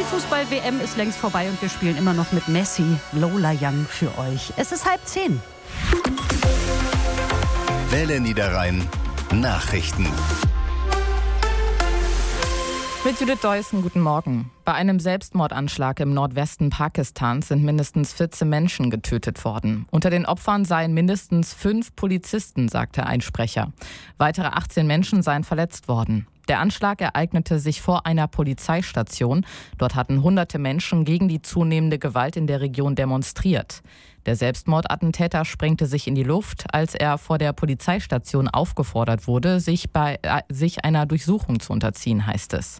die Fußball-WM ist längst vorbei und wir spielen immer noch mit Messi, Lola Young für euch. Es ist 9:30. Welle Niederrhein Nachrichten. Mit Judith Deussen, guten Morgen. Bei einem Selbstmordanschlag im Nordwesten Pakistans sind mindestens 14 Menschen getötet worden. Unter den Opfern seien mindestens 5 Polizisten, sagte ein Sprecher. Weitere 18 Menschen seien verletzt worden. Der Anschlag ereignete sich vor einer Polizeistation. Dort hatten hunderte Menschen gegen die zunehmende Gewalt in der Region demonstriert. Der Selbstmordattentäter sprengte sich in die Luft, als er vor der Polizeistation aufgefordert wurde, sich einer Durchsuchung zu unterziehen, heißt es.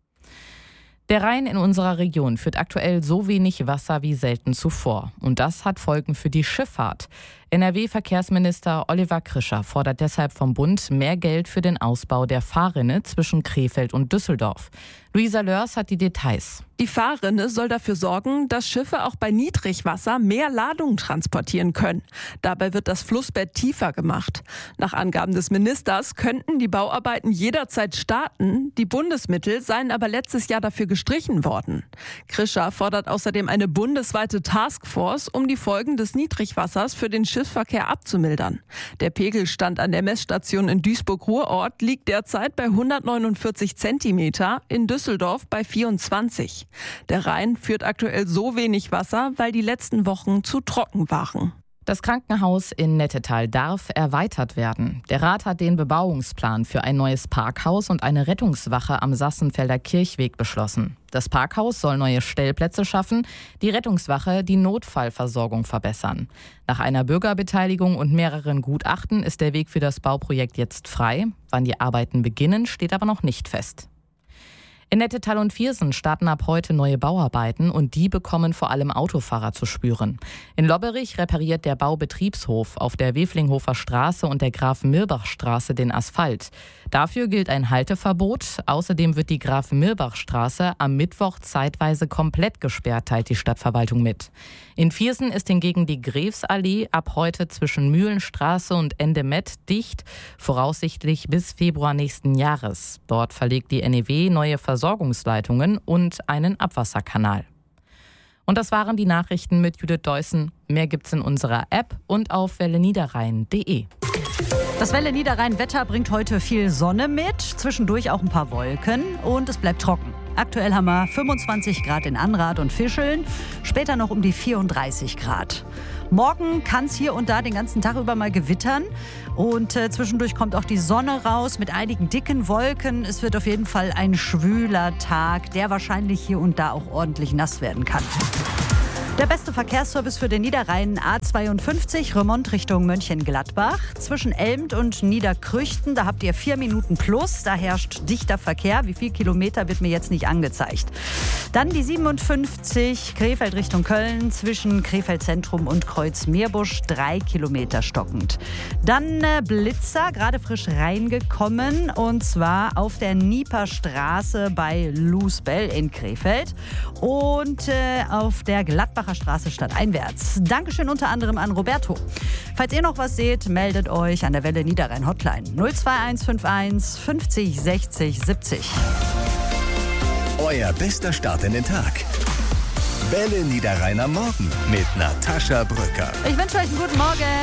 Der Rhein in unserer Region führt aktuell so wenig Wasser wie selten zuvor. Und das hat Folgen für die Schifffahrt. NRW-Verkehrsminister Oliver Krischer fordert deshalb vom Bund mehr Geld für den Ausbau der Fahrrinne zwischen Krefeld und Düsseldorf. Luisa Lörs hat die Details. Die Fahrrinne soll dafür sorgen, dass Schiffe auch bei Niedrigwasser mehr Ladung transportieren können. Dabei wird das Flussbett tiefer gemacht. Nach Angaben des Ministers könnten die Bauarbeiten jederzeit starten. Die Bundesmittel seien aber letztes Jahr dafür gestrichen worden. Krischer fordert außerdem eine bundesweite Taskforce, um die Folgen des Niedrigwassers für den Schiffsverkehr abzumildern. Der Pegelstand an der Messstation in Duisburg-Ruhrort liegt derzeit bei 149 Zentimeter, in Düsseldorf bei 24. Der Rhein führt aktuell so wenig Wasser, weil die letzten Wochen zu trocken waren. Das Krankenhaus in Nettetal darf erweitert werden. Der Rat hat den Bebauungsplan für ein neues Parkhaus und eine Rettungswache am Sassenfelder Kirchweg beschlossen. Das Parkhaus soll neue Stellplätze schaffen, die Rettungswache die Notfallversorgung verbessern. Nach einer Bürgerbeteiligung und mehreren Gutachten ist der Weg für das Bauprojekt jetzt frei. Wann die Arbeiten beginnen, steht aber noch nicht fest. In Nettetal und Viersen starten ab heute neue Bauarbeiten und die bekommen vor allem Autofahrer zu spüren. In Lobberich repariert der Baubetriebshof auf der Weflinghofer Straße und der Graf-Mirbach-Straße den Asphalt. Dafür gilt ein Halteverbot. Außerdem wird die Graf-Mirbach-Straße am Mittwoch zeitweise komplett gesperrt, teilt die Stadtverwaltung mit. In Viersen ist hingegen die Grefsallee ab heute zwischen Mühlenstraße und Ende Met dicht, voraussichtlich bis Februar nächsten Jahres. Dort verlegt die NEW neue Versorgungsleitungen und einen Abwasserkanal. Und das waren die Nachrichten mit Judith Deussen. Mehr gibt's in unserer App und auf welleniederrhein.de. Das Welle Niederrhein-Wetter bringt heute viel Sonne mit, zwischendurch auch ein paar Wolken und es bleibt trocken. Aktuell haben wir 25 Grad in Anrath und Fischeln, später noch um die 34 Grad. Morgen kann es hier und da den ganzen Tag über mal gewittern und zwischendurch kommt auch die Sonne raus mit einigen dicken Wolken. Es wird auf jeden Fall ein schwüler Tag, der wahrscheinlich hier und da auch ordentlich nass werden kann. Der beste Verkehrsservice für den Niederrhein A52, Remont Richtung Mönchengladbach. Zwischen Elmt und Niederkrüchten, da habt ihr 4 Minuten plus. Da herrscht dichter Verkehr. Wie viel Kilometer wird mir jetzt nicht angezeigt. Dann die 57, Krefeld Richtung Köln, zwischen Krefeld Zentrum und Kreuz-Meerbusch, 3 Kilometer stockend. Dann Blitzer, gerade frisch reingekommen, und zwar auf der Nieperstraße bei Loosbell in Krefeld und auf der Gladbacher Straße stadteinwärts. Dankeschön unter anderem an Roberto. Falls ihr noch was seht, meldet euch an der Welle Niederrhein Hotline 02151 50 60 70. Euer bester Start in den Tag. Welle Niederrhein am Morgen mit Natascha Brücker. Ich wünsche euch einen guten Morgen.